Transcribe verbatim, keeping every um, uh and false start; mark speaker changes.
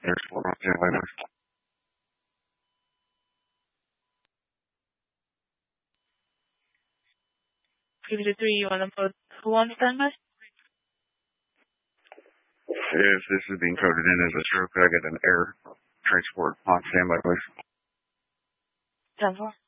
Speaker 1: Airport on standby, please.
Speaker 2: fifty-three, you want to put who on standby?
Speaker 1: If this is being coded in as a stroke, I get an air transport on standby, please.
Speaker 2: ten four.